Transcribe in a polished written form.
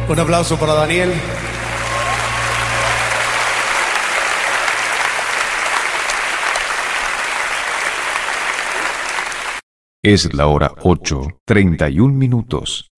Un aplauso para Daniel. Es la hora 8:31.